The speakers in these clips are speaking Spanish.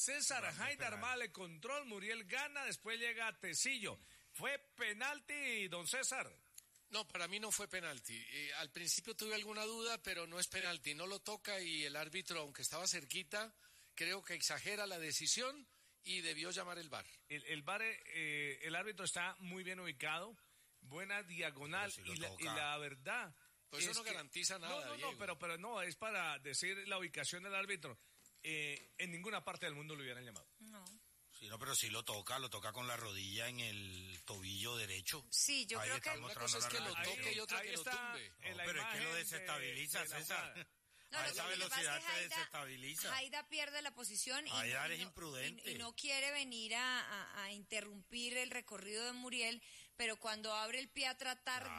César Haidar Male, control, Muriel gana, después llega Tecillo. ¿Fue penalti, don César? No, para mí no fue penalti. Al principio tuve alguna duda, pero no es penalti. No lo toca y el árbitro, aunque estaba cerquita, creo que exagera la decisión y debió llamar el VAR. El VAR, el árbitro está muy bien ubicado, buena diagonal, si y la verdad... Pues eso no garantiza nada, No, pero no, es para decir la ubicación del árbitro. En ninguna parte del mundo lo hubieran llamado. No. Sí, no, pero sí lo toca con la rodilla en el tobillo derecho. Sí, yo creo que... Una cosa es que lo toque y otra que lo tumbe. No, pero es que lo desestabiliza, César. No, a esa velocidad te desestabiliza. Haidar pierde la posición Haidar es imprudente. Y no quiere venir a interrumpir el recorrido de Muriel, pero cuando abre el pie a tratar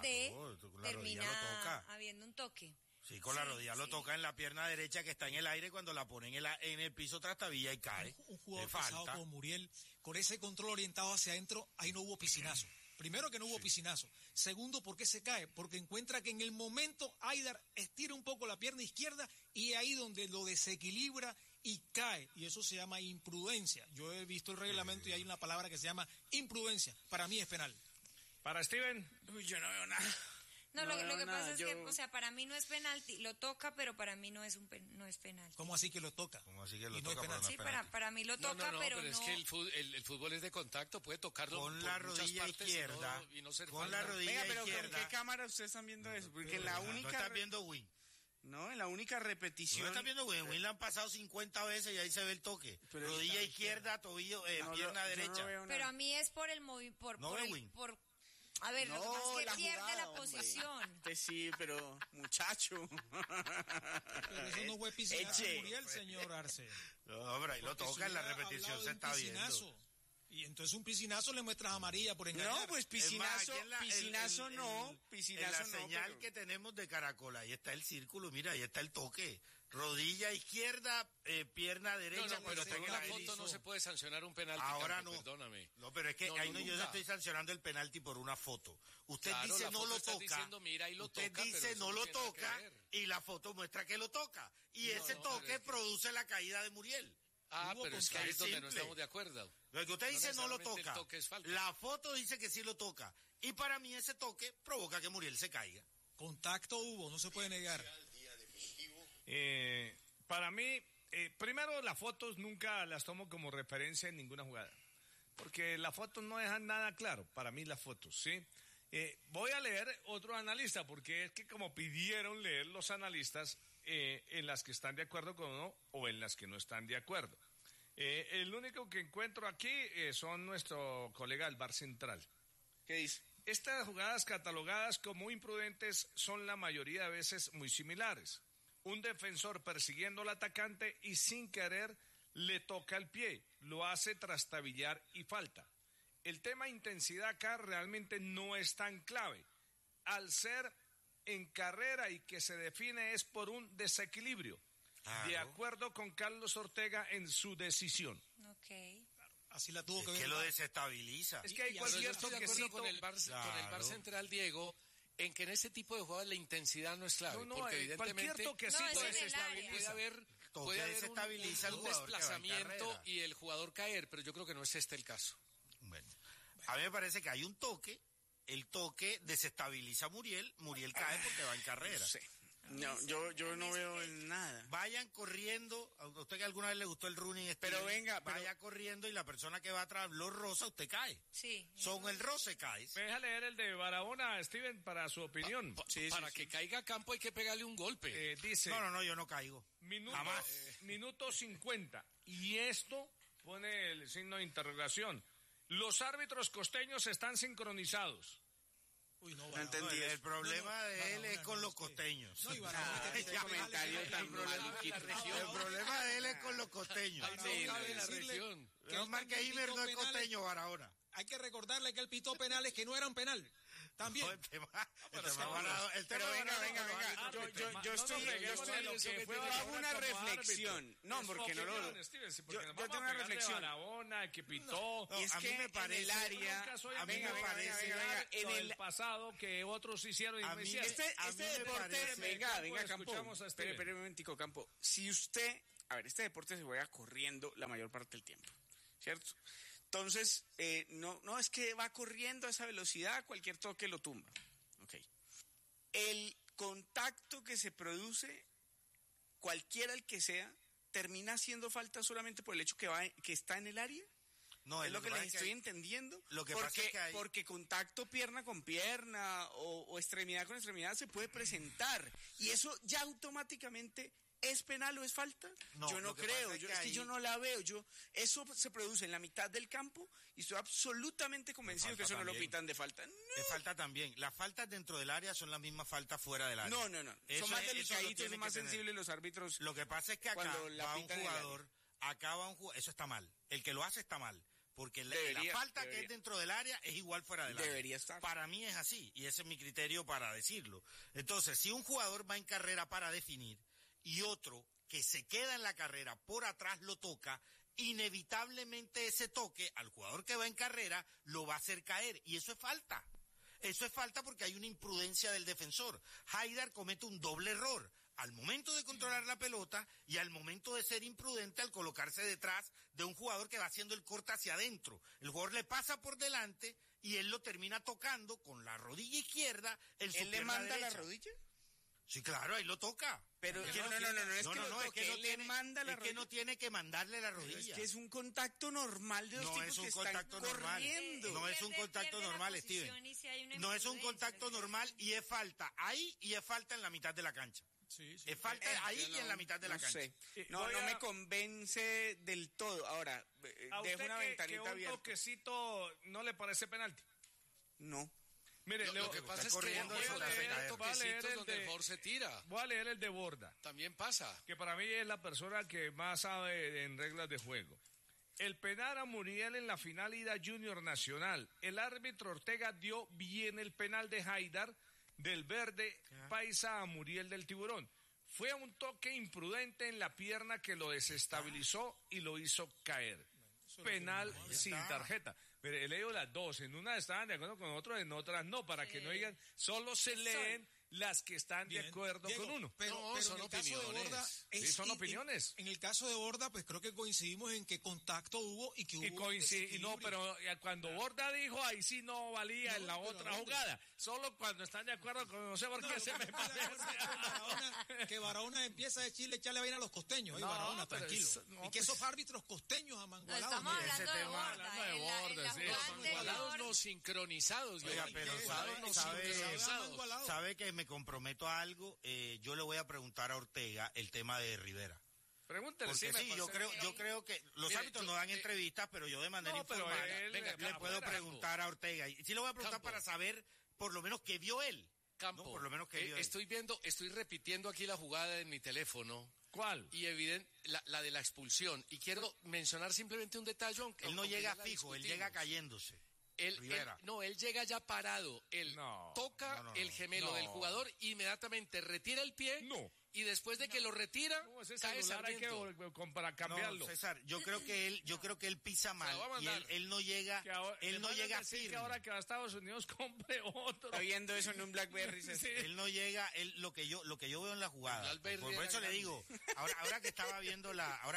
termina habiendo un toque. Sí, con la rodilla lo toca en la pierna derecha que está en el aire, cuando la ponen en el piso trastabilla y cae. Un jugador pesado como Muriel, con ese control orientado hacia adentro, ahí no hubo piscinazo. Primero que no hubo piscinazo. Segundo, ¿por qué se cae? Porque encuentra que en el momento Haidar estira un poco la pierna izquierda y ahí donde lo desequilibra y cae. Y eso se llama imprudencia. Yo he visto el reglamento y hay una palabra que se llama imprudencia. Para mí es penal. ¿Para Steven? Uy, yo no veo nada. No, lo que pasa es que, o sea, para mí no es penalti, lo toca, pero para mí no es penalti. ¿Cómo así que lo toca? ¿Cómo así que lo Y no toca? es penal. Sí, para mí lo toca, pero es que el fútbol es de contacto, puede tocarlo con la rodilla izquierda y no ser con falta. la rodilla Venga, pero izquierda. ¿con qué cámara ustedes están viendo eso? Porque la única... No estás viendo Win. No, en la única repetición... No estás viendo Win. Win la han pasado 50 veces y ahí se ve el toque. Pero rodilla izquierda, tobillo, pierna derecha. pero a mí es por el movimiento, por a ver, no, lo que pasa es que pierde jugada, la posición. Sí, pero muchacho. Pero eso no fue piscinazo Muriel, señor Arce. No, hombre, ahí lo toca en la repetición, se está viendo. Y entonces un piscinazo le muestras amarilla por engañar. No, pues piscinazo, piscinazo no. En la señal que tenemos de Caracol, ahí está el círculo, mira, ahí está el toque. Rodilla izquierda, pierna derecha. No, pero tengo la foto, no se puede sancionar un penalti. Ahora Campo, no. Perdóname. No, pero es que ahí no, yo no estoy sancionando el penalti por una foto. Usted dice no lo toca. Diciendo, mira, y lo usted toca, dice no lo toca y la foto muestra que lo toca. Y ese toque produce la caída de Muriel. Pero es que ahí es donde no estamos de acuerdo. Lo que usted dice no lo toca. La foto dice que sí lo toca. Y para mí ese toque provoca que Muriel se caiga. Contacto hubo, no se puede negar. Para mí, primero las fotos nunca las tomo como referencia en ninguna jugada. Porque las fotos no dejan nada claro. Para mí las fotos, ¿sí? Voy a leer otro analista, porque es que como pidieron leer los analistas en las que están de acuerdo con uno o en las que no están de acuerdo. El único que encuentro aquí son nuestro colega del VAR Central. ¿Qué dice? Estas jugadas catalogadas como imprudentes son la mayoría de veces muy similares. Un defensor persiguiendo al atacante y sin querer le toca el pie, lo hace trastabillar y falta. El tema intensidad acá realmente no es tan clave. Al ser en carrera y que se define es por un desequilibrio. Claro. De acuerdo con Carlos Ortega en su decisión. Okay. Así la tuvo que ver. Que lo desestabiliza. Es que hay cualquier toquecito con el VAR Central, Diego, en que en ese tipo de jugadas la intensidad no es clave. Porque evidentemente cualquier toquecito puede haber desestabiliza un desplazamiento y el jugador caer, pero yo creo que no es este el caso. Bueno, a mí me parece que hay un toque, el toque desestabiliza a Muriel cae porque va en carrera. Sí. No, yo no veo nada. Vayan corriendo, a usted que alguna vez le gustó el running, pero vaya corriendo y la persona que va atrás lo roza, usted cae. Sí. Son el roce cae. Me deja leer el de Barahona, Steven, para su opinión. Para que caiga a campo hay que pegarle un golpe. Dice. No, yo no caigo. Minuto 50. Y esto pone el signo de interrogación. Los árbitros costeños están sincronizados. Uy, no entendí. El problema de él es con los costeños. El problema de él es con los costeños. No marque Iber no es costeño, Barahona. Hay que recordarle que él pitó penales que no eran penal. También. Yo hago una reflexión. No, porque no lo... Yo tengo una reflexión. Barahona, que pitó. Y es que en el área... En el pasado que otros hicieron y no hicieron. Este deporte... Venga, Campo. Espere un momentico, Campo. Si usted a ver, este deporte se juega corriendo la mayor parte del tiempo, ¿cierto? Entonces, no es que va corriendo a esa velocidad, cualquier toque lo tumba. Okay. El contacto que se produce, cualquiera el que sea, termina haciendo falta solamente por el hecho que está en el área. No, es lo que les estoy entendiendo. Lo que pasa es que porque contacto pierna con pierna o extremidad con extremidad se puede presentar. Y eso ya automáticamente ¿es penal o es falta? No, yo no creo, es que yo no la veo. Eso se produce en la mitad del campo y estoy absolutamente convencido que eso también. No lo pitan de falta. No. Es falta también. Las faltas dentro del área son las mismas faltas fuera del área. No. Son más delicaditos, son más sensibles los árbitros. Lo que pasa es que acá va un jugador, eso está mal. El que lo hace está mal. Porque la falta que es dentro del área es igual fuera del área. Debería estar. Para mí es así, y ese es mi criterio para decirlo. Entonces, si un jugador va en carrera para definir, y otro que se queda en la carrera por atrás lo toca, inevitablemente ese toque al jugador que va en carrera lo va a hacer caer, y eso es falta. Eso es falta porque hay una imprudencia del defensor. Haidar comete un doble error al momento de controlar la pelota y al momento de ser imprudente al colocarse detrás de un jugador que va haciendo el corte hacia adentro. El jugador le pasa por delante y él lo termina tocando con la rodilla izquierda en su pierna derecha. ¿Él le manda la rodilla? Sí, claro, ahí lo toca. Pero es que no tiene que mandarle la rodilla. Es que es un contacto normal de los tipos que están corriendo. No es un contacto normal, Steven. No es un contacto normal y es falta ahí y es falta en la mitad de la cancha. Sí. Es falta ahí y en la mitad de la cancha. No me convence del todo. Ahora, dejo una ventanita abierta. ¿Un toquecito no le parece penalti? No. Mire, lo que pasa es que voy a leer el donde el jugador se tira. Voy a leer el de Borda. También pasa. Que para mí es la persona que más sabe en reglas de juego. El penal a Muriel en la final ida Junior Nacional. El árbitro Ortega dio bien el penal de Haidar del Verde Paisa a Muriel del Tiburón. Fue un toque imprudente en la pierna que lo desestabilizó y lo hizo caer. Penal sin tarjeta. Pero he leído las dos, en una estaban de acuerdo con otro, en otras no, para que no digan, solo se leen las que están de acuerdo con uno. Pero son opiniones. Son opiniones. En el caso de Borda, pues creo que coincidimos en que contacto hubo y que hubo no, pero cuando Borda dijo, ahí sí no valía en la otra jugada. Solo cuando están de acuerdo con, no sé por qué se me parece. Que Barahona empieza de Chile a echarle vaina a los costeños. Barahona, tranquilo. Y que esos árbitros costeños amangualados. Estamos hablando de Borda. No sincronizados. ¿Sabe que me comprometo a algo? Yo le voy a preguntar a Ortega el tema de Rivera. Pregúntale. Porque sí, yo creo que los árbitros no dan entrevistas, pero yo de manera informal le puedo preguntar a Ortega. Y sí le voy a preguntar para saber por lo menos qué vio él. Campo, ¿no? Por lo menos que vio estoy repitiendo aquí la jugada en mi teléfono. ¿Cuál? Y la de la expulsión. Y quiero mencionar simplemente un detalle. Él no llega fijo, él llega cayéndose. Él llega ya parado, él toca el gemelo del jugador, inmediatamente retira el pie y después de que lo retira, cae Sarmiento. Hay que para cambiarlo. César, yo creo que él pisa mal y él no llega, firme. Que ahora que va a Estados Unidos compre otro. Está viendo eso en un BlackBerry. Sí. Él no llega, lo que yo veo en la jugada. Por eso le digo, ahora que estaba viendo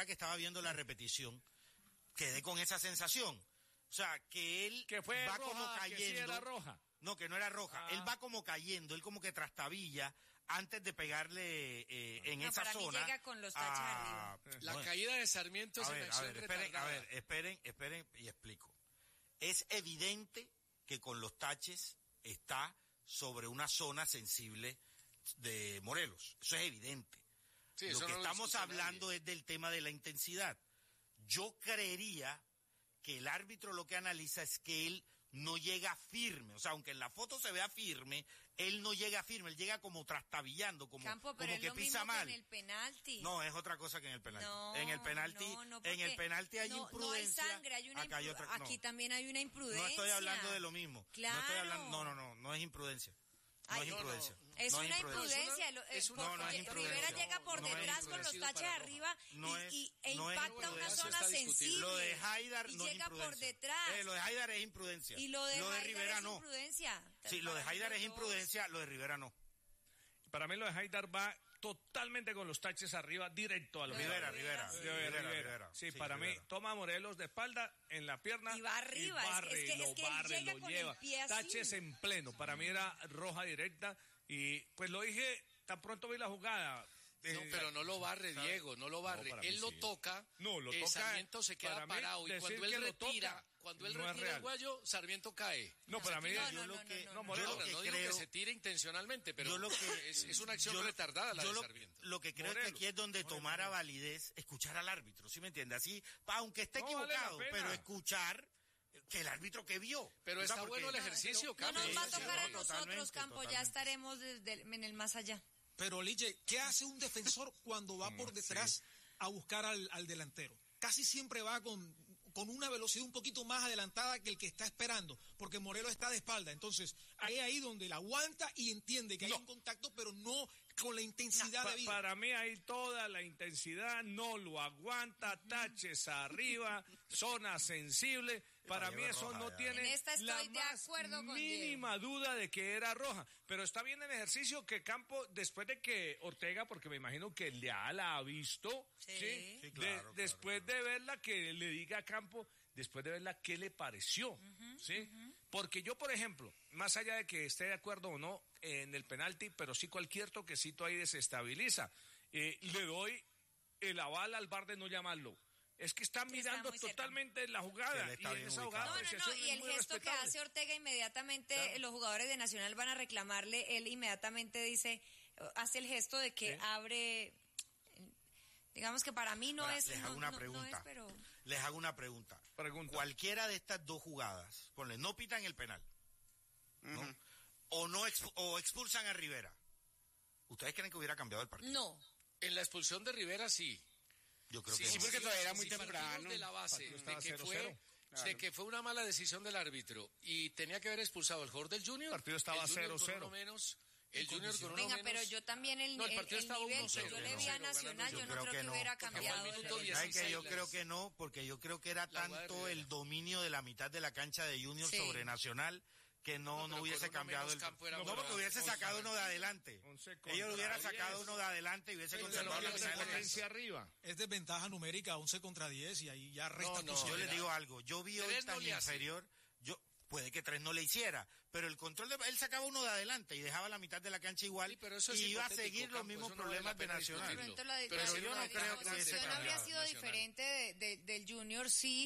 la repetición, quedé con esa sensación. O sea, que él va roja, como cayendo. Que sí era roja. No, que no era roja. Él va como cayendo, él como que trastabilla antes de pegarle en esa para zona. Mí llega con los taches arriba. La caída de Sarmiento es una acción retardada. Esperen y explico. Es evidente que con los taches está sobre una zona sensible de Morelos. Eso es evidente. Sí, lo que estamos hablando es del tema de la intensidad. Yo creería que el árbitro lo que analiza es que él no llega firme, o sea, aunque en la foto se vea firme, él no llega firme, él llega como trastabillando, como que pisa mal. En el penalti. No, es otra cosa que en el penalti. En el penalti hay imprudencia. No hay sangre, hay aquí también hay una imprudencia. No estoy hablando de lo mismo. Claro. No estoy hablando, no es imprudencia. No es imprudencia. Es una imprudencia. Rivera llega por detrás con los taches arriba e impacta una zona sensible. Lo de Haidar no es llega imprudencia. por detrás. Lo de Haidar es imprudencia. Y lo de Rivera es no. Imprudencia. Sí, lo de Haidar es imprudencia, lo de Rivera no. Para mí lo de Haidar va totalmente con los taches arriba, directo a los Rivera. Sí, para mí, toma Morelos de espalda, en la pierna. Y va arriba, es que él llega con el pie así. Taches en pleno, para mí era roja directa. Y pues lo dije, tan pronto vi la jugada. No, pero no lo barre, Diego, no lo barre. Él lo toca, Sarmiento se queda parado y cuando él retira, el guayo, Sarmiento cae. No, para mí no digo que se tire intencionalmente, pero es una acción retardada la de Sarmiento. Lo que creo es que aquí es donde tomara validez escuchar al árbitro, ¿sí me entiende? Así, aunque esté equivocado, pero escuchar que el árbitro que vio. Pero está bueno el ejercicio, Campo. No nos va a tocar a nosotros, Campo, ya estaremos en el más allá. Pero, Liche, ¿qué hace un defensor cuando va por detrás a buscar al delantero? Casi siempre va con una velocidad un poquito más adelantada que el que está esperando, porque Morelos está de espalda. Entonces, ahí donde la aguanta y entiende que hay un contacto, pero no con la intensidad de vida. Para mí hay toda la intensidad, no lo aguanta, taches arriba, zona sensible. Para mí eso no tiene la más mínima duda de que era roja. Pero está bien el ejercicio que Campo, después de que Ortega, porque me imagino que ya la ha visto, después de verla, que le diga a Campo, después de verla, ¿qué le pareció? ¿Sí? Porque yo, por ejemplo, más allá de que esté de acuerdo o no en el penalti, pero sí cualquier toquecito ahí desestabiliza. Le doy el aval al VAR de no llamarlo. Es que está mirando totalmente la jugada. Y en esa jugada y el gesto que hace Ortega inmediatamente, los jugadores de Nacional van a reclamarle, él inmediatamente hace el gesto de que abre, digamos que para mí Les hago una pregunta. Cualquiera de estas dos jugadas, no pitan el penal, ¿no? O expulsan a Rivera. ¿Ustedes creen que hubiera cambiado el partido? No. En la expulsión de Rivera sí. Yo creo que sí, porque todavía era muy temprano. De la base de que fue una mala decisión del árbitro y tenía que haber expulsado al jugador del Junior. El partido estaba 0-0. El Junior con uno menos. Venga, pero yo también el nivel que yo le vi a Nacional, yo no creo que hubiera cambiado. Yo creo que no, porque yo creo que era tanto el dominio de la mitad de la cancha de Junior sobre Nacional que no hubiese cambiado porque hubiese sacado uno de adelante. Ellos hubieran sacado uno de adelante y hubiese conservado la potencia arriba. Es desventaja numérica 11 contra 10 y ahí ya resta Yo les digo algo, yo vi hoy tan inferior, puede que 3 no le hiciera, pero el control él sacaba uno de adelante y dejaba la mitad de la cancha igual y iba a seguir los mismos problemas de Nacional. Pero yo no creo que hubiese cambiado. No habría sido diferente del Junior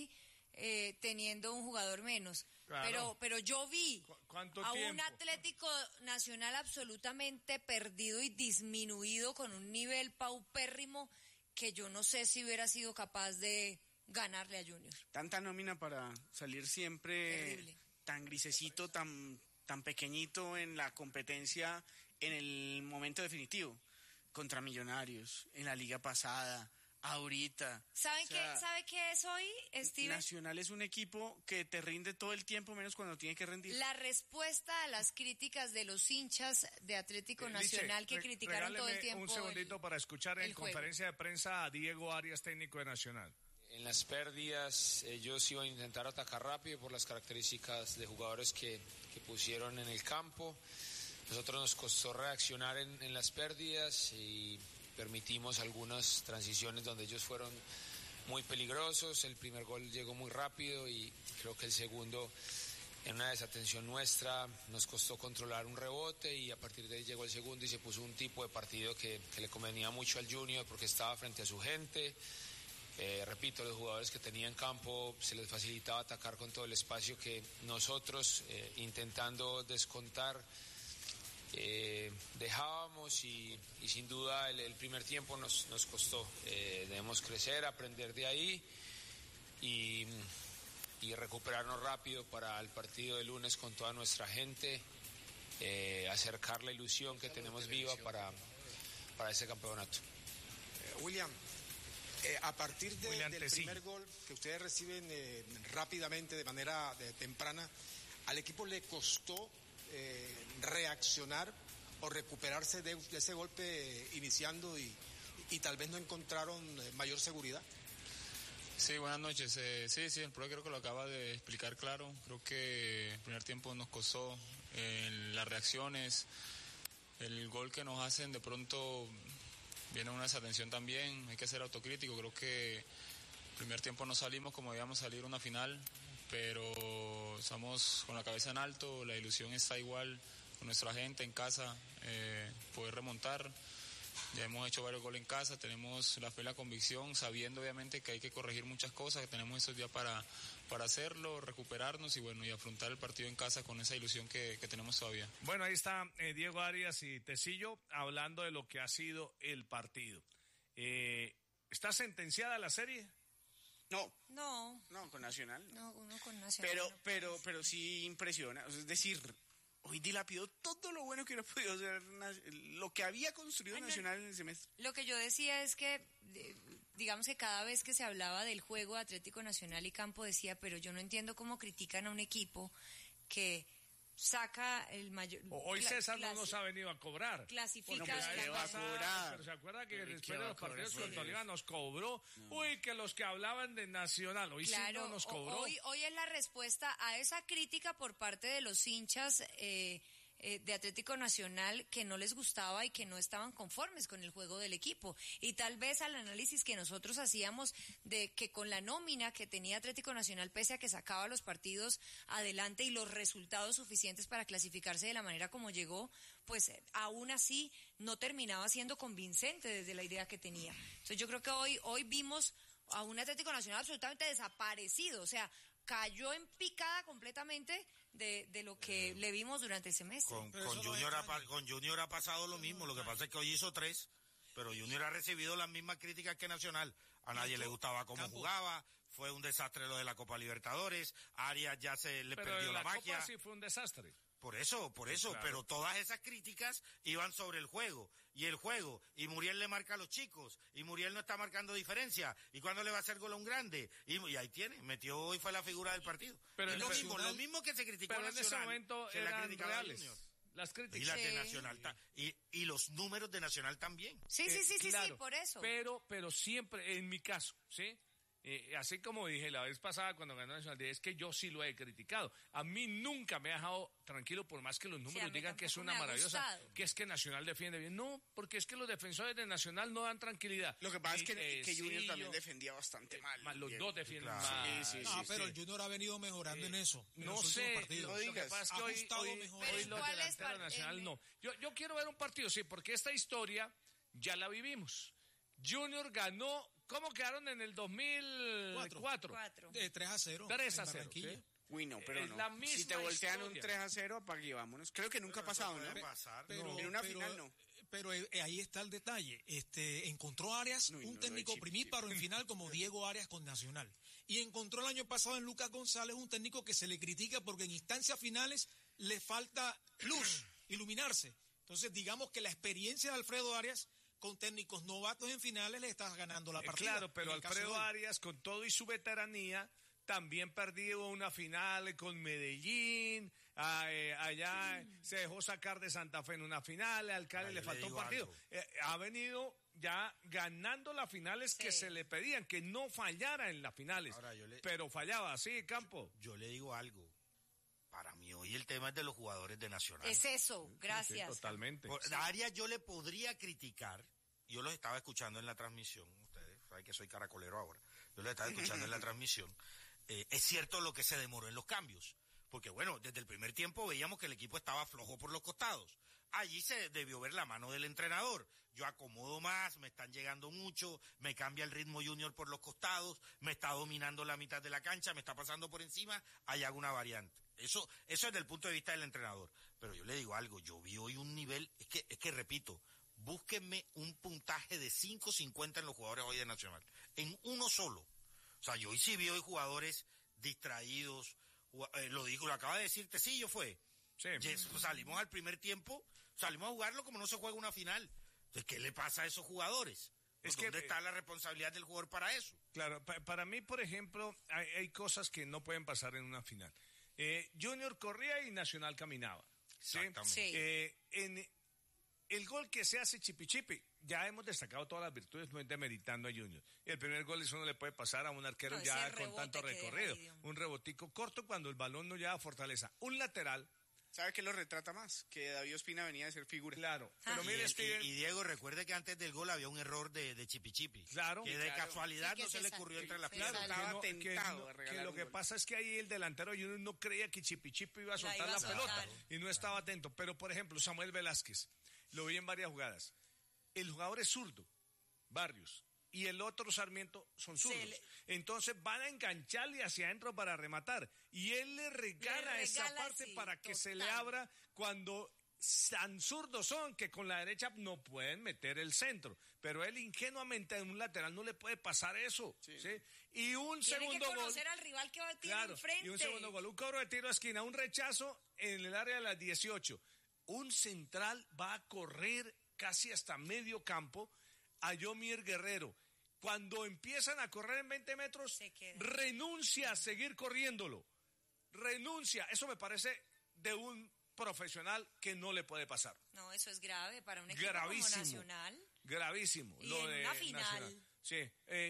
teniendo un jugador menos. Claro. Pero yo vi a un Atlético Nacional absolutamente perdido y disminuido con un nivel paupérrimo que yo no sé si hubiera sido capaz de ganarle a Junior. Tanta nómina para salir siempre tan grisecito, tan pequeñito en la competencia en el momento definitivo. Contra Millonarios, en la liga pasada, ahorita. ¿Sabe qué es hoy, Steven? Nacional es un equipo que te rinde todo el tiempo, menos cuando tiene que rendir. La respuesta a las críticas de los hinchas de Atlético Nacional que criticaron todo el tiempo. Un segundito para escuchar en conferencia de prensa a Diego Arias, técnico de Nacional. En las pérdidas ellos iban a intentar atacar rápido por las características de jugadores que pusieron en el campo. Nosotros nos costó reaccionar en las pérdidas y permitimos algunas transiciones donde ellos fueron muy peligrosos. El primer gol llegó muy rápido y creo que el segundo, en una desatención nuestra, nos costó controlar un rebote y a partir de ahí llegó el segundo y se puso un tipo de partido que le convenía mucho al Junior porque estaba frente a su gente. Repito, los jugadores que tenían campo se les facilitaba atacar con todo el espacio que nosotros, intentando descontar, dejábamos y sin duda el primer tiempo nos costó. Debemos crecer, aprender de ahí y recuperarnos rápido para el partido de lunes con toda nuestra gente, acercar la ilusión que tenemos viva para ese campeonato. William, a partir del primer gol que ustedes reciben rápidamente, de manera temprana, ¿al equipo le costó reaccionar o recuperarse de ese golpe iniciando y tal vez no encontraron mayor seguridad? Sí, buenas noches. Sí, el profe creo que lo acaba de explicar claro. Creo que el primer tiempo nos costó las reacciones, el gol que nos hacen de pronto viene una desatención también, hay que ser autocrítico. Creo que el primer tiempo no salimos como debíamos salir a una final, pero estamos con la cabeza en alto, la ilusión está igual con nuestra gente en casa, poder remontar. Ya hemos hecho varios goles en casa, tenemos la fe y la convicción, sabiendo obviamente que hay que corregir muchas cosas, que tenemos estos días para hacerlo, recuperarnos y afrontar el partido en casa con esa ilusión que tenemos todavía. Bueno, ahí está Diego Arias y Tecillo hablando de lo que ha sido el partido. ¿Está sentenciada la serie? No, con Nacional. No, uno con Nacional. Pero sí impresiona, es decir, hoy dilapidó todo lo bueno que hubiera podido hacer, lo que había construido Nacional en el semestre. Lo que yo decía es que, digamos que cada vez que se hablaba del juego Atlético Nacional y Campo decía, pero yo no entiendo cómo critican a un equipo que saca el mayor... Hoy César no nos ha venido a cobrar. Clasifica pero se acuerda que después de los partidos con Tolima nos cobró. Uy, que los que hablaban de Nacional, hoy sí no nos cobró. Hoy es la respuesta a esa crítica por parte de los hinchas de Atlético Nacional que no les gustaba y que no estaban conformes con el juego del equipo. Y tal vez al análisis que nosotros hacíamos de que con la nómina que tenía Atlético Nacional, pese a que sacaba los partidos adelante y los resultados suficientes para clasificarse de la manera como llegó, pues aún así no terminaba siendo convincente desde la idea que tenía. Entonces yo creo que hoy vimos a un Atlético Nacional absolutamente desaparecido, o sea, cayó en picada completamente de lo que le vimos durante el semestre. Con Junior ha pasado lo mismo, lo que pasa es que hoy hizo 3, pero Junior ha recibido las mismas críticas que Nacional. A nadie le gustaba cómo jugaba, fue un desastre lo de la Copa Libertadores, Arias ya se le perdió la magia. Pero la Copa sí fue un desastre. Por eso, claro. Pero todas esas críticas iban sobre el juego, y Muriel le marca a los chicos, y Muriel no está marcando diferencia, y cuándo le va a hacer gol a un grande, y ahí tiene, metió hoy fue la figura del partido. Pero lo mismo que se criticó a Nacional, en ese momento se la criticaba reales. Junior. Las críticas. Y las de Nacional, y los números de Nacional también. Sí, claro, sí, por eso. Pero siempre, en mi caso, ¿sí? Así como dije la vez pasada cuando ganó Nacional, es que yo sí lo he criticado. A mí nunca me ha dejado tranquilo, por más que los números digan que es una maravillosa, que es que Nacional defiende bien. No, porque es que los defensores de Nacional no dan tranquilidad. Lo que pasa es que Junior también defendía bastante mal. Los dos defienden mal. Sí, pero el Junior ha venido mejorando en eso. No sé, no digas. Lo que pasa es que hoy los delanteros Nacional no. Yo quiero ver un partido, sí, porque esta historia ya la vivimos. Junior ganó. ¿Cómo quedaron en el 2004? 3-0. 3-0. ¿Sí? Uy, no, pero no. Si te voltean un 3-0, apague y vámonos. Creo que nunca ha pasado, ¿no? En una final no. Pero ahí está el detalle. Encontró Arias un técnico primíparo en final como Diego Arias con Nacional. Y encontró el año pasado en Lucas González un técnico que se le critica porque en instancias finales le falta luz, iluminarse. Entonces, digamos que la experiencia de Alfredo Arias con técnicos novatos en finales le estás ganando la partida. Claro, pero Alfredo Arias, con todo y su veteranía, también perdió una final con Medellín, allá se dejó sacar de Santa Fe en una final, al Cali le faltó un partido. Ha venido ya ganando las finales que se le pedían, que no fallara en las finales, pero fallaba, sí, Campo. Yo le digo algo. Para mí hoy el tema es de los jugadores de Nacional. Es eso, gracias. Sí, totalmente. A Arias yo le podría criticar, yo los estaba escuchando en la transmisión, ustedes saben que soy caracolero ahora, yo los estaba escuchando en la transmisión, es cierto lo que se demoró en los cambios, porque bueno, desde el primer tiempo veíamos que el equipo estaba flojo por los costados, allí se debió ver la mano del entrenador, yo acomodo más, me están llegando mucho, me cambia el ritmo Junior por los costados, me está dominando la mitad de la cancha, me está pasando por encima, ahí hago una variante. Eso es desde el punto de vista del entrenador. Pero yo le digo algo, yo vi hoy un nivel, es que repito, búsquenme un puntaje de 5.50 en los jugadores hoy de Nacional. En uno solo. O sea, yo hoy sí vi hoy jugadores distraídos, lo acaba de decir Tecillo fue. Sí. Salimos al primer tiempo, salimos a jugarlo como no se juega una final. Entonces, ¿qué le pasa a esos jugadores? ¿Dónde está la responsabilidad del jugador para eso? Claro, para mí, por ejemplo, hay cosas que no pueden pasar en una final. Junior corría y Nacional caminaba. ¿sí? Exactamente. En el gol que se hace chipi, ya hemos destacado todas las virtudes, no es demeritando a Junior. El primer gol eso no le puede pasar a un arquero ya con tanto recorrido. Un rebotico corto cuando el balón no lleva fortaleza. Un lateral ¿Sabe qué lo retrata más? Que David Ospina venía de ser figura. Claro. Pero mire, y Diego, recuerde que antes del gol había un error de Chipi. Claro. Que de casualidad no se le ocurrió entre las piernas. Estaba tentado de que regalar lo un que gol. pasa es que ahí el delantero Junior no creía que Chipi iba a soltar la pelota y no estaba atento. Pero, por ejemplo, Samuel Velázquez, lo vi en varias jugadas. El jugador es zurdo, Barrios, y el otro Sarmiento son zurdos. Entonces van a engancharle hacia adentro para rematar. Y él le regala esa parte para que se le abra cuando tan zurdos son que con la derecha no pueden meter el centro. Pero él ingenuamente en un lateral no le puede pasar eso. ¿Sí? Y un Tiene segundo que conocer gol. al rival que tiene enfrente. Y un segundo gol, un cobro de tiro a esquina, un rechazo en el área de las 18. Un central va a correr casi hasta medio campo a Yomir Guerrero. Cuando empiezan a correr en 20 metros, renuncia a seguir corriéndolo. Renuncia. Eso me parece de un profesional que no le puede pasar. No, eso es grave para un equipo como Nacional. Gravísimo. Y en una final. Nacional. Sí.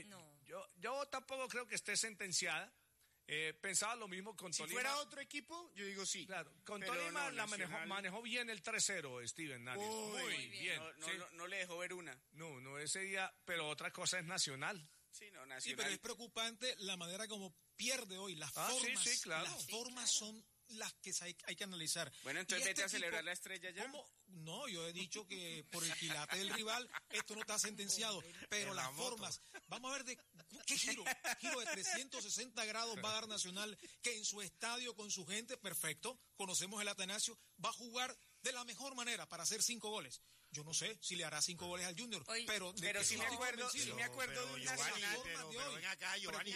Yo tampoco creo que esté sentenciada. Pensaba lo mismo con Tolima. Si fuera otro equipo, yo digo sí. Claro, con Tolima la manejó bien el 3-0, Steven Nadie. Muy bien. No le dejó ver una. No ese día, pero otra cosa es Nacional. Sí, Nacional. Sí, pero es preocupante la manera como pierde hoy. Las formas, sí, claro. Las formas son las que hay que analizar. Bueno, entonces vete a celebrar la estrella ya. No, yo he dicho que por el quilate del rival esto no está sentenciado, pero las formas, vamos a ver de qué giro de 360 grados va a dar Nacional, que en su estadio con su gente, perfecto, conocemos el Atanasio, va a jugar de la mejor manera para hacer 5 goles. Yo no sé si le hará 5 goles al Junior, pero sí me acuerdo de un Nacional. Pero ven acá, Giovanni,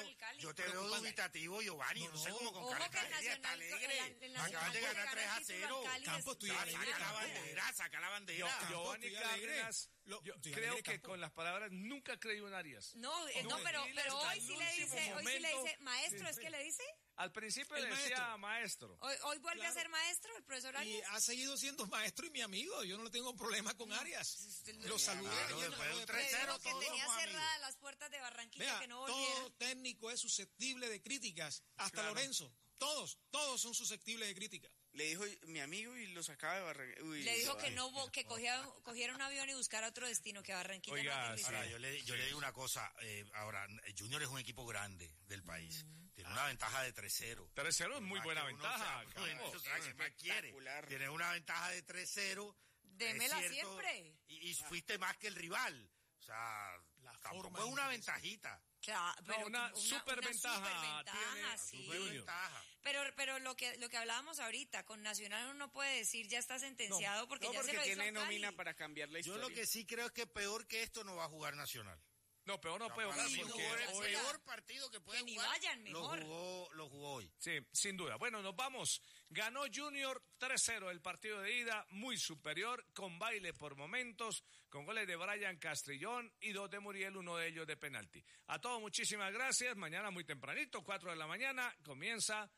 yo te veo dubitativo, Giovanni, no sé cómo con cara está alegre. Acaban de ganar 3-0. Campos, estoy alegre. Saca la bandera. Giovanni Cárdenas, yo creo que con las palabras nunca creí en Arias. No, pero hoy sí le dice, maestro, ¿es que le dice? Al principio le decía maestro. Hoy vuelve a ser maestro el profesor Arias. Y ha seguido siendo maestro y mi amigo. Yo no le tengo problema con Arias. Lo saludé. Después de un 3-0 que tenía cerradas las puertas de Barranquilla, que no volviera. Todo técnico es susceptible de críticas. Hasta Lorenzo. Todos son susceptibles de críticas. Le dijo mi amigo y lo sacaba de Barranquilla. Le dijo que cogiera un avión y buscara otro destino, que Barranquilla. Oiga, ahora, yo le digo una cosa. Ahora, Junior es un equipo grande del país. Tiene una ventaja de 3-0. 3-0 es muy buena ventaja. O sea, ¿qué más quiere? Tiene una ventaja de 3-0. Démela siempre. Y fuiste más que el rival. O sea, tampoco es una ventajita. Claro, pero una superventaja tiene sí. Superventaja. Pero lo que hablábamos ahorita, con Nacional uno no puede decir ya está sentenciado porque ya se lo hizo tiene al Cali. nómina para cambiar la historia. Yo lo que sí creo es que peor que esto no va a jugar Nacional. No, peor no puede jugar porque el peor partido que puede que jugar. Ni vayan mejor. Lo jugó hoy. Sí, sin duda. Bueno, nos vamos. Ganó Junior 3-0 el partido de ida, muy superior, con baile por momentos, con goles de Brian Castrillón y 2 de Muriel, 1 de ellos de penalti. A todos muchísimas gracias. Mañana muy tempranito, 4 de la mañana, comienza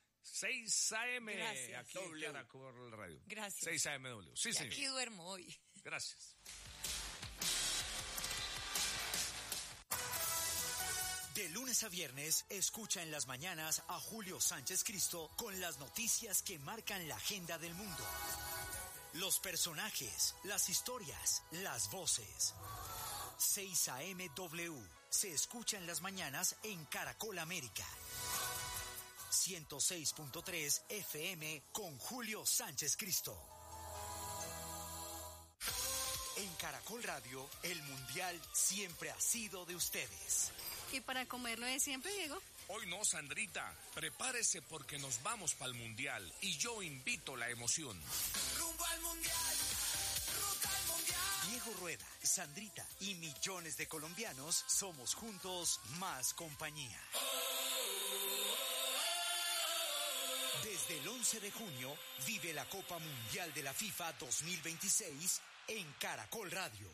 6 a.m. Gracias. Aquí en Caracol Radio. Gracias. 6 a.m. W. Sí, señor. Aquí duermo hoy. Gracias. De lunes a viernes, escucha en las mañanas a Julio Sánchez Cristo con las noticias que marcan la agenda del mundo. Los personajes, las historias, las voces. 6 a.m. W. Se escucha en las mañanas en Caracol América. 106.3 FM con Julio Sánchez Cristo. En Caracol Radio, el Mundial siempre ha sido de ustedes. ¿Y para comerlo de siempre, Diego? Hoy no, Sandrita. Prepárese porque nos vamos para el Mundial y yo invito la emoción. Rumbo al Mundial, ruta al Mundial. Diego Rueda, Sandrita y millones de colombianos somos juntos más compañía. Desde el 11 de junio vive la Copa Mundial de la FIFA 2026 en Caracol Radio.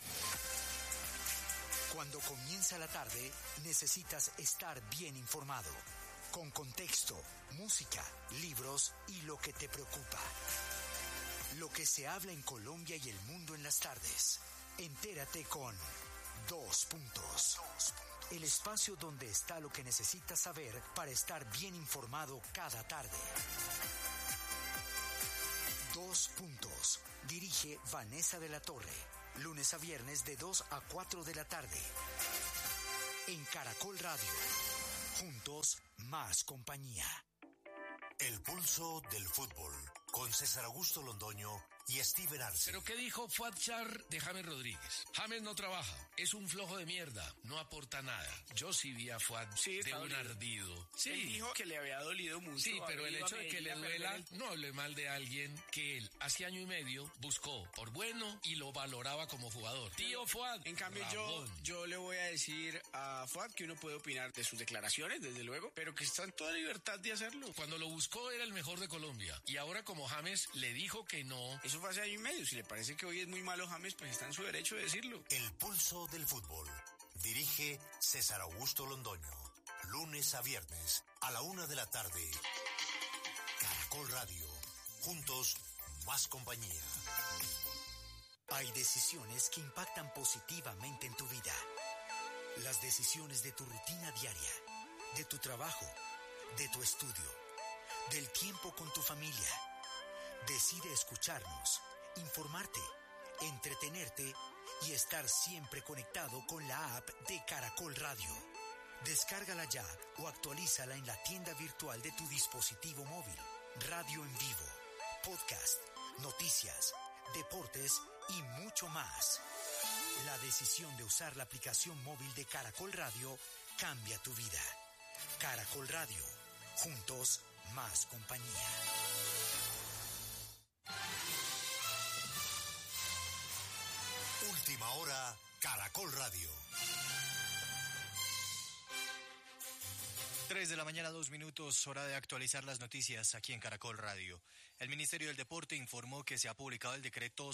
Cuando comienza la tarde, necesitas estar bien informado, con contexto, música, libros y lo que te preocupa. Lo que se habla en Colombia y el mundo en las tardes. Entérate con 2 puntos. El espacio donde está lo que necesitas saber para estar bien informado cada tarde. 2 puntos. Dirige Vanessa de la Torre. Lunes a viernes de 2 a 4 de la tarde. En Caracol Radio. Juntos, más compañía. El pulso del fútbol. Con César Augusto Londoño y Steven Arce. ¿Pero qué dijo Fuad Char de James Rodríguez? James no trabaja, es un flojo de mierda, no aporta nada. Yo sí vi a Fuad de un ardido. Sí. Él dijo que le había dolido mucho. Sí, pero el hecho de que le duela, no hable mal de alguien que él hace año y medio buscó por bueno y lo valoraba como jugador. Tío Fuad. En cambio yo le voy a decir a Fuad que uno puede opinar de sus declaraciones, desde luego, pero que está en toda libertad de hacerlo. Cuando lo buscó era el mejor de Colombia y ahora como James le dijo que no. Eso fue hace año y medio. Si le parece que hoy es muy malo James, pues está en su derecho de decirlo. El pulso del fútbol. Dirige César Augusto Londoño. Lunes a viernes a la 1 de la tarde. Caracol Radio. Juntos, más compañía. Hay decisiones que impactan positivamente en tu vida. Las decisiones de tu rutina diaria, de tu trabajo, de tu estudio, del tiempo con tu familia. Decide escucharnos, informarte, entretenerte y estar siempre conectado con la app de Caracol Radio. Descárgala ya o actualízala en la tienda virtual de tu dispositivo móvil. Radio en vivo, podcast, noticias, deportes y mucho más. La decisión de usar la aplicación móvil de Caracol Radio cambia tu vida. Caracol Radio, juntos, más compañía. Última hora, Caracol Radio. 3 de la mañana, 2 minutos, hora de actualizar las noticias aquí en Caracol Radio. El Ministerio del Deporte informó que se ha publicado el decreto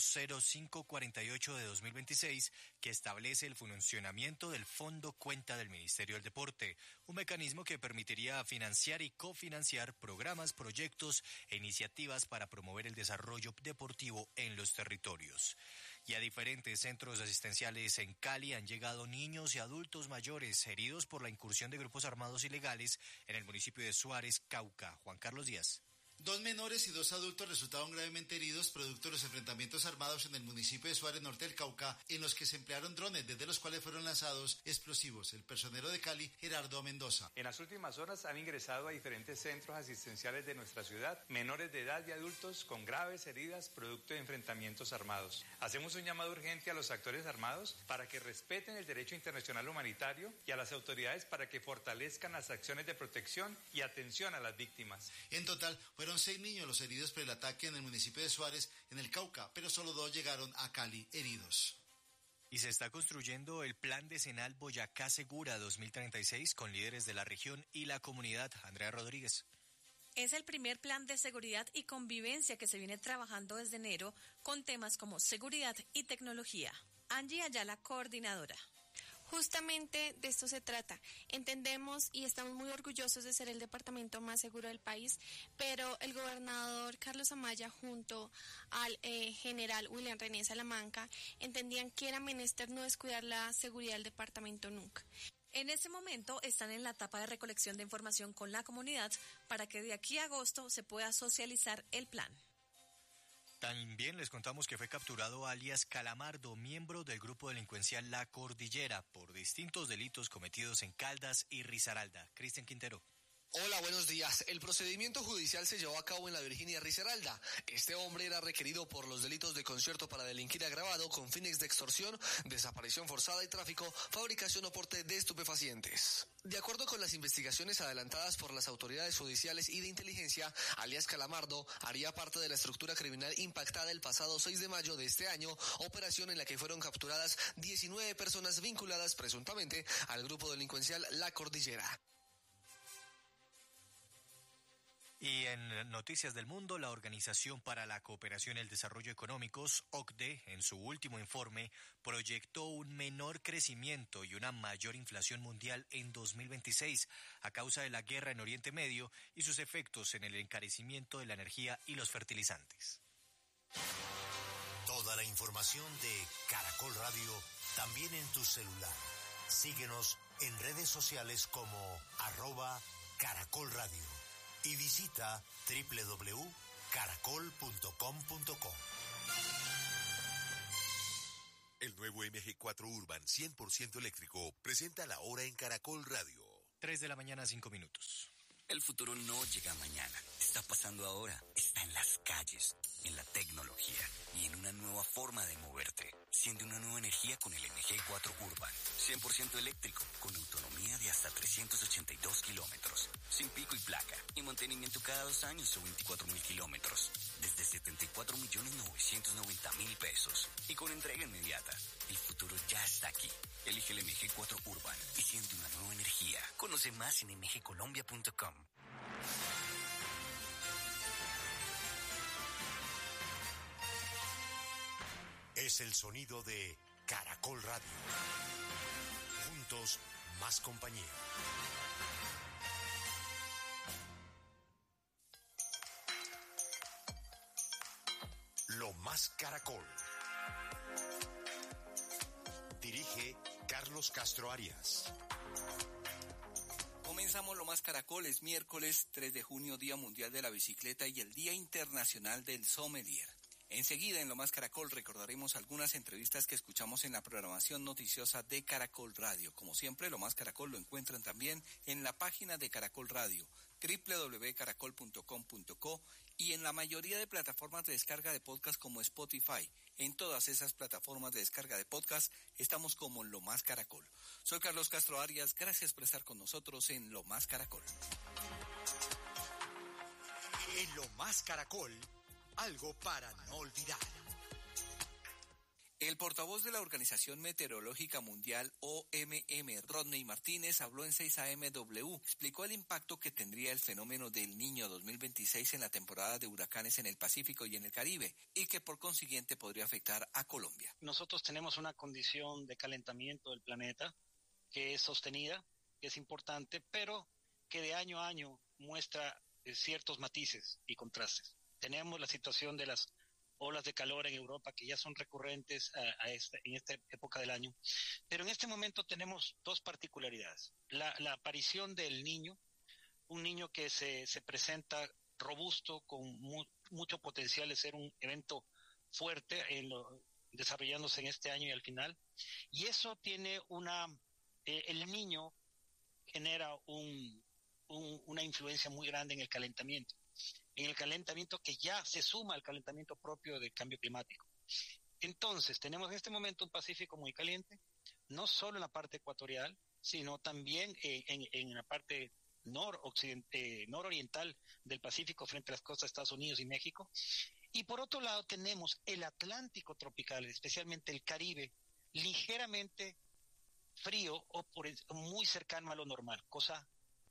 0548 de 2026 que establece el funcionamiento del Fondo Cuenta del Ministerio del Deporte, un mecanismo que permitiría financiar y cofinanciar programas, proyectos e iniciativas para promover el desarrollo deportivo en los territorios. Y a diferentes centros asistenciales en Cali han llegado niños y adultos mayores heridos por la incursión de grupos armados ilegales en el municipio de Suárez, Cauca. Juan Carlos Díaz. 2 menores y 2 adultos resultaron gravemente heridos producto de los enfrentamientos armados en el municipio de Suárez, norte del Cauca, en los que se emplearon drones desde los cuales fueron lanzados explosivos. El personero de Cali, Gerardo Mendoza. En las últimas horas han ingresado a diferentes centros asistenciales de nuestra ciudad menores de edad y adultos con graves heridas producto de enfrentamientos armados. Hacemos un llamado urgente a los actores armados para que respeten el derecho internacional humanitario y a las autoridades para que fortalezcan las acciones de protección y atención a las víctimas. En total, fueron 6 niños los heridos por el ataque en el municipio de Suárez, en el Cauca, pero solo 2 llegaron a Cali heridos. Y se está construyendo el Plan Decenal Boyacá Segura 2036 con líderes de la región y la comunidad. Andrea Rodríguez. Es el primer plan de seguridad y convivencia que se viene trabajando desde enero con temas como seguridad y tecnología. Angie Ayala, coordinadora. Justamente de esto se trata. Entendemos y estamos muy orgullosos de ser el departamento más seguro del país, pero el gobernador Carlos Amaya junto al general William René Salamanca entendían que era menester no descuidar la seguridad del departamento nunca. En este momento están en la etapa de recolección de información con la comunidad para que de aquí a agosto se pueda socializar el plan. También les contamos que fue capturado alias Calamardo, miembro del grupo delincuencial La Cordillera, por distintos delitos cometidos en Caldas y Risaralda. Cristian Quintero. Hola, buenos días. El procedimiento judicial se llevó a cabo en la Virginia Risaralda. Este hombre era requerido por los delitos de concierto para delinquir agravado con fines de extorsión, desaparición forzada y tráfico, fabricación o porte de estupefacientes. De acuerdo con las investigaciones adelantadas por las autoridades judiciales y de inteligencia, alias Calamardo haría parte de la estructura criminal impactada el pasado 6 de mayo de este año, operación en la que fueron capturadas 19 personas vinculadas presuntamente al grupo delincuencial La Cordillera. Y en Noticias del Mundo, la Organización para la Cooperación y el Desarrollo Económicos, OCDE, en su último informe, proyectó un menor crecimiento y una mayor inflación mundial en 2026 a causa de la guerra en Oriente Medio y sus efectos en el encarecimiento de la energía y los fertilizantes. Toda la información de Caracol Radio también en tu celular. Síguenos en redes sociales como @Caracol Radio. Y visita caracol.com.co. El nuevo MG4 Urban 100% eléctrico presenta la hora en Caracol Radio. 3:05 a.m. El futuro no llega mañana, está pasando ahora, está en las calles, en la tecnología y en una nueva forma de moverte. Siente una nueva energía con el MG4 Urban, 100% eléctrico, con autonomía de hasta 382 kilómetros, sin pico y placa, y mantenimiento cada 2 años o 24.000 kilómetros, desde 74.990.000 pesos, y con entrega inmediata. El futuro ya está aquí. Elige el MG4 Urban y siente una nueva energía. Conoce más en mgcolombia.com. Es el sonido de Caracol Radio. Juntos, más compañía. Lo más Caracol. Dirige Carlos Castro Arias. Comenzamos Lo Más Caracol, es miércoles 3 de junio, Día Mundial de la Bicicleta y el Día Internacional del Sommelier. Enseguida en Lo Más Caracol recordaremos algunas entrevistas que escuchamos en la programación noticiosa de Caracol Radio. Como siempre, Lo Más Caracol lo encuentran también en la página de Caracol Radio, www.caracol.com.co, y en la mayoría de plataformas de descarga de podcast como Spotify. En todas esas plataformas de descarga de podcast estamos como Lo Más Caracol. Soy Carlos Castro Arias, gracias por estar con nosotros en Lo Más Caracol. En Lo Más Caracol, algo para no olvidar. El portavoz de la Organización Meteorológica Mundial, OMM, Rodney Martínez, habló en 6am.w. Explicó el impacto que tendría el fenómeno del Niño 2026 en la temporada de huracanes en el Pacífico y en el Caribe, y que por consiguiente podría afectar a Colombia. Nosotros tenemos una condición de calentamiento del planeta que es sostenida, que es importante, pero que de año a año muestra ciertos matices y contrastes. Tenemos la situación de las olas de calor en Europa que ya son recurrentes en esta época del año, pero en este momento tenemos dos particularidades. La aparición del Niño, un niño que se presenta robusto, con mucho potencial de ser un evento fuerte desarrollándose en este año y al final, y eso tiene el Niño genera una influencia muy grande en el calentamiento que ya se suma al calentamiento propio del cambio climático. Entonces, tenemos en este momento un Pacífico muy caliente, no solo en la parte ecuatorial, sino también en la parte nororiental del Pacífico frente a las costas de Estados Unidos y México. Y por otro lado tenemos el Atlántico tropical, especialmente el Caribe, ligeramente frío o muy cercano a lo normal, cosa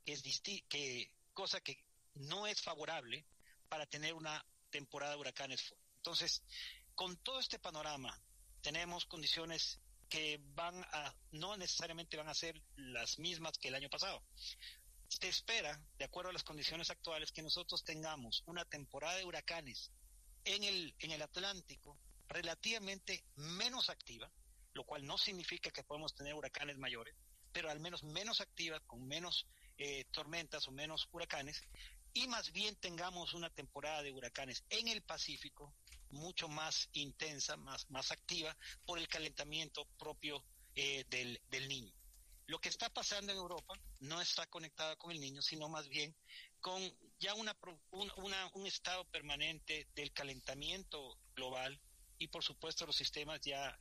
que no es favorable para tener una temporada de huracanes fuerte. Entonces, con todo este panorama, tenemos condiciones que no necesariamente van a ser las mismas que el año pasado. Se espera, de acuerdo a las condiciones actuales, que nosotros tengamos una temporada de huracanes en el Atlántico relativamente menos activa, lo cual no significa que podemos tener huracanes mayores, pero al menos menos activa, con menos tormentas o menos huracanes, y más bien tengamos una temporada de huracanes en el Pacífico mucho más intensa, más activa, por el calentamiento propio del Niño. Lo que está pasando en Europa no está conectado con el Niño, sino más bien con ya un estado permanente del calentamiento global y por supuesto los sistemas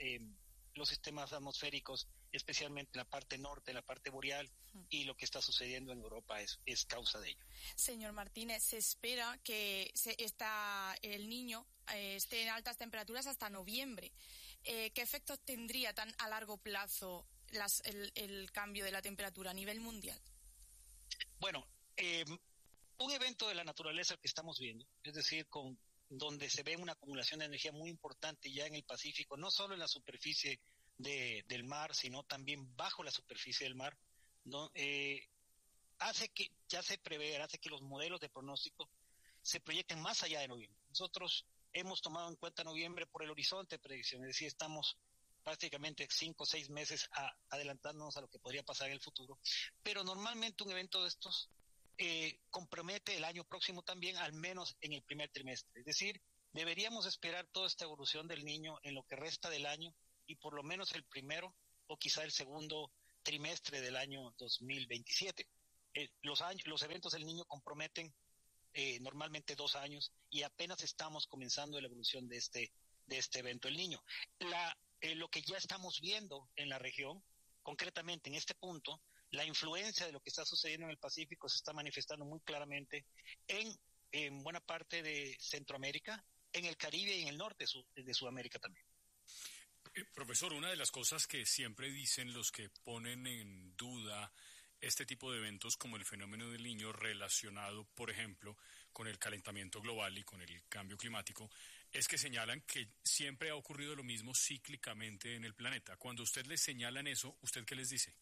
atmosféricos, especialmente en la parte norte, en la parte boreal, y lo que está sucediendo en Europa es causa de ello. Señor Martínez, se espera que el Niño esté en altas temperaturas hasta noviembre. ¿Qué efectos tendría tan a largo plazo el cambio de la temperatura a nivel mundial? Bueno, un evento de la naturaleza que estamos viendo, es decir, donde se ve una acumulación de energía muy importante ya en el Pacífico, no solo en la superficie del mar, sino también bajo la superficie del mar, ¿no? Hace que los modelos de pronóstico se proyecten más allá de noviembre. Nosotros hemos tomado en cuenta noviembre por el horizonte de predicción, es decir, estamos prácticamente 5 o 6 meses adelantándonos a lo que podría pasar en el futuro, pero normalmente un evento de estos compromete el año próximo también, al menos en el primer trimestre. Es decir, deberíamos esperar toda esta evolución del niño en lo que resta del año y por lo menos el primero o quizá el segundo trimestre del año 2027. Los eventos del niño comprometen normalmente 2 años y apenas estamos comenzando la evolución de este evento del niño. Lo que ya estamos viendo en la región, concretamente en este punto, la influencia de lo que está sucediendo en el Pacífico se está manifestando muy claramente en buena parte de Centroamérica, en el Caribe y en el norte de Sudamérica también. Profesor, una de las cosas que siempre dicen los que ponen en duda este tipo de eventos como el fenómeno del niño relacionado, por ejemplo, con el calentamiento global y con el cambio climático, es que señalan que siempre ha ocurrido lo mismo cíclicamente en el planeta. Cuando usted les señalan eso, ¿usted qué les dice?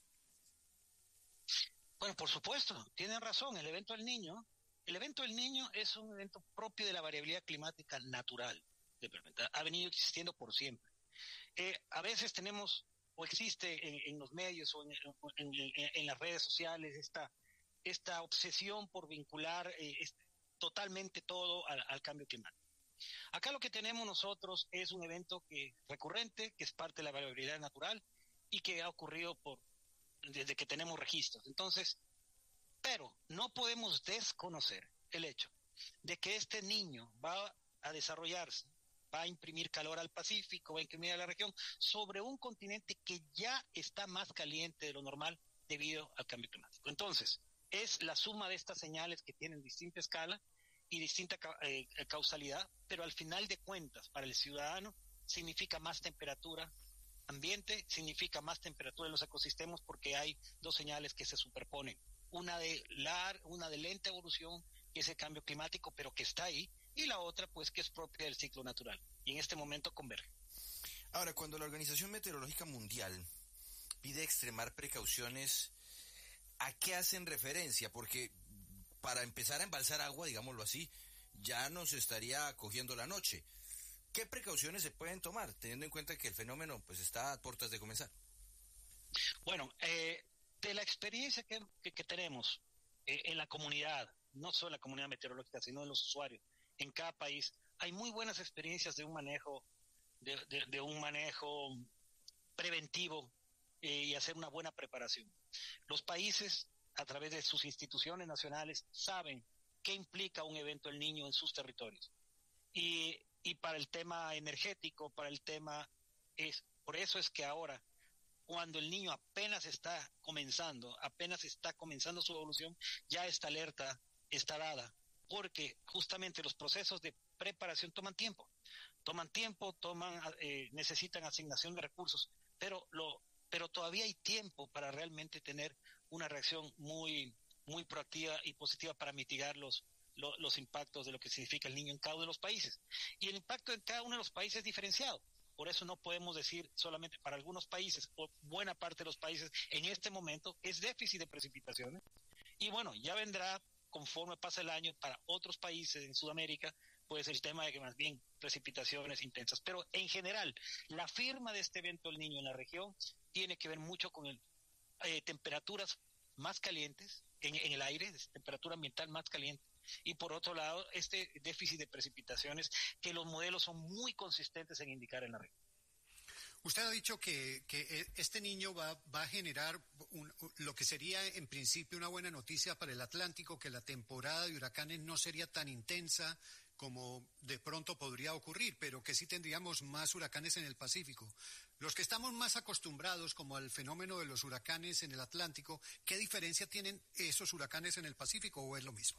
Bueno, por supuesto, tienen razón. El evento del Niño es un evento propio de la variabilidad climática natural del planeta. Ha venido existiendo por siempre. A veces tenemos o existe en los medios o en las redes sociales esta obsesión por vincular totalmente todo al cambio climático. Acá lo que tenemos nosotros es un evento recurrente, que es parte de la variabilidad natural y que ha ocurrido desde que tenemos registros. Entonces, pero no podemos desconocer el hecho de que este niño va a desarrollarse, va a imprimir calor al Pacífico, va a imprimir a la región sobre un continente que ya está más caliente de lo normal debido al cambio climático. Entonces, es la suma de estas señales que tienen distinta escala y distinta causalidad, pero al final de cuentas, para el ciudadano, significa más temperatura ambiente, significa más temperatura en los ecosistemas porque hay 2 señales que se superponen. Una de lenta evolución, que es el cambio climático, pero que está ahí, y la otra, pues, que es propia del ciclo natural. Y en este momento converge. Ahora, cuando la Organización Meteorológica Mundial pide extremar precauciones, ¿a qué hacen referencia? Porque para empezar a embalsar agua, digámoslo así, ya nos estaría cogiendo la noche. ¿Qué precauciones se pueden tomar, teniendo en cuenta que el fenómeno pues está a puertas de comenzar? Bueno, de la experiencia que tenemos en la comunidad, no solo en la comunidad meteorológica, sino en los usuarios, en cada país, hay muy buenas experiencias de un manejo, de un manejo preventivo y hacer una buena preparación. Los países, a través de sus instituciones nacionales, saben qué implica un evento del Niño en sus territorios. Y para el tema energético, por eso es que ahora, cuando el niño apenas está comenzando su evolución, ya esta alerta está dada, porque justamente los procesos de preparación toman tiempo, necesitan asignación de recursos, pero todavía hay tiempo para realmente tener una reacción muy, muy proactiva y positiva para mitigar los impactos de lo que significa el niño en cada uno de los países. Y el impacto en cada uno de los países es diferenciado. Por eso no podemos decir solamente para algunos países o buena parte de los países en este momento es déficit de precipitaciones. Y bueno, ya vendrá conforme pasa el año para otros países en Sudamérica, pues el tema de que más bien precipitaciones intensas. Pero en general, la firma de este evento del Niño en la región tiene que ver mucho con temperaturas más calientes en el aire, temperatura ambiental más caliente. Y por otro lado, este déficit de precipitaciones que los modelos son muy consistentes en indicar en la región. Usted ha dicho que este niño va a generar lo que sería en principio una buena noticia para el Atlántico, que la temporada de huracanes no sería tan intensa como de pronto podría ocurrir, pero que sí tendríamos más huracanes en el Pacífico. Los que estamos más acostumbrados como al fenómeno de los huracanes en el Atlántico, ¿qué diferencia tienen esos huracanes en el Pacífico o es lo mismo?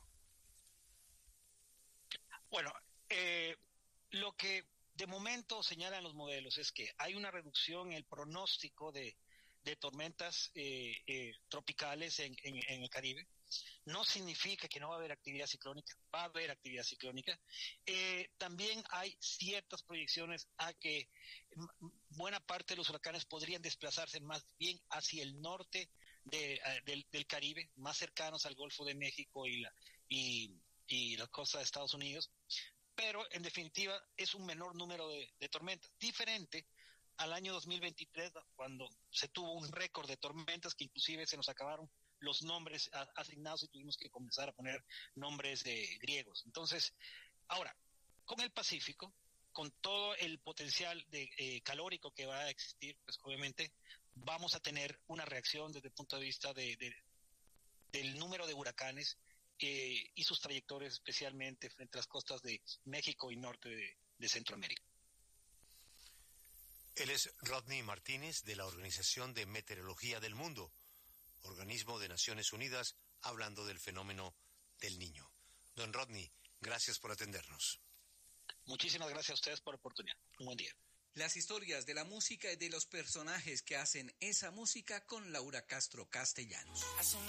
Bueno, lo que de momento señalan los modelos es que hay una reducción en el pronóstico de tormentas tropicales en el Caribe. No significa que no va a haber actividad ciclónica, va a haber actividad ciclónica. También hay ciertas proyecciones a que buena parte de los huracanes podrían desplazarse más bien hacia el norte del Caribe, más cercanos al Golfo de México y la costa de Estados Unidos, pero en definitiva es un menor número de tormentas, diferente al año 2023, cuando se tuvo un récord de tormentas que inclusive se nos acabaron los nombres asignados y tuvimos que comenzar a poner nombres griegos. Entonces, ahora, con el Pacífico, con todo el potencial calórico que va a existir, pues obviamente vamos a tener una reacción desde el punto de vista del número de huracanes y sus trayectorias, especialmente frente a las costas de México y norte de Centroamérica. Él es Rodney Martínez, de la Organización de Meteorología del Mundo, organismo de Naciones Unidas, hablando del fenómeno del Niño. Don Rodney, gracias por atendernos. Muchísimas gracias a ustedes por la oportunidad. Un buen día. Las historias de la música y de los personajes que hacen esa música con Laura Castro Castellanos.